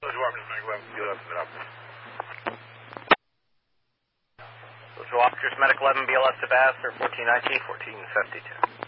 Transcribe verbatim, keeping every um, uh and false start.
Those two officers, eleven B eleven, Minneapolis. Those two officers, Medic eleven B L S Tabas, or fourteen nineteen, fourteen fifty-two.